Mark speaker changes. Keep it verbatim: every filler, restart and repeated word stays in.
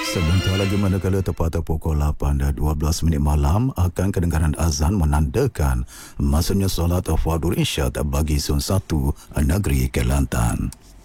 Speaker 1: Sebentar lagi manakala tepat pukul lapan dan dua belas minit malam akan kedengaran azan menandakan masanya solat Fardhu Isyak bagi Zon satu Negeri Kelantan.